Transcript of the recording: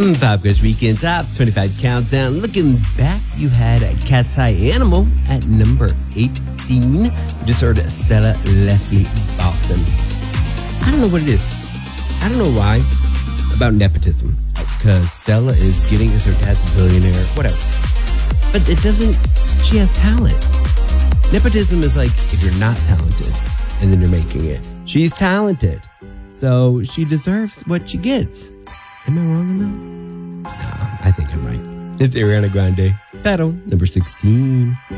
Pop Quiz Weekend Top 25 Countdown. Looking back, you had Cat's Eye Animal at number 18. You just heard Stella Leslie Boston. I don't know what it is. I don't know why. About nepotism. Because Stella is getting as her dad's a billionaire, whatever. But it doesn't, she has talent. Nepotism is like if you're not talented and then you're making it. She's talented. So she deserves what she gets. Am I wrong on that? No, I think I'm right. It's Ariana Grande. Battle number 16.